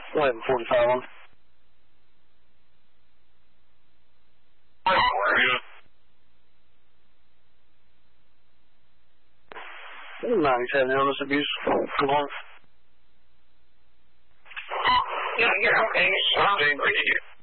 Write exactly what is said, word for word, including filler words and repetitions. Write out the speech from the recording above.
eleven forty-five on. ninety-seven illness abuse. Come on. Yeah, you're okay.